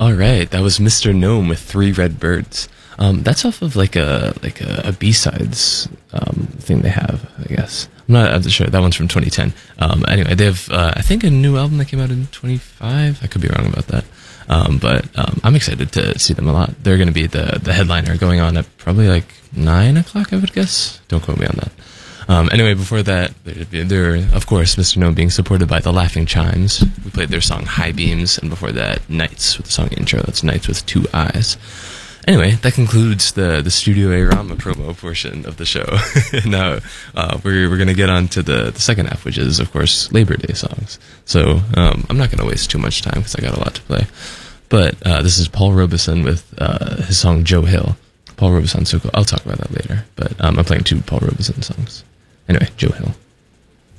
All right, that was Mr. Gnome with Three Red Birds. That's off of like a B-sides thing they have, I guess. I'm not sure. That one's from 2010. Anyway, they have I think a new album that came out in 25. I could be wrong about that. But I'm excited to see them a lot. They're going to be the headliner going on at probably like 9 o'clock, I would guess. Don't quote me on that. Anyway, before that, they're, of course, Mr. Gnome being supported by the Laughing Chimes. We played their song High Beams, and before that, Nights with the song Intro. That's Nights with Two Eyes. Anyway, that concludes the Studio A Rama promo portion of the show. Now, we're going to get on to the second half, which is, of course, Labor Day songs. So, I'm not going to waste too much time because I got a lot to play. But this is Paul Robeson with his song Joe Hill. Paul Robeson's so cool. I'll talk about that later. But I'm playing two Paul Robeson songs. Anyway, Joe Hill.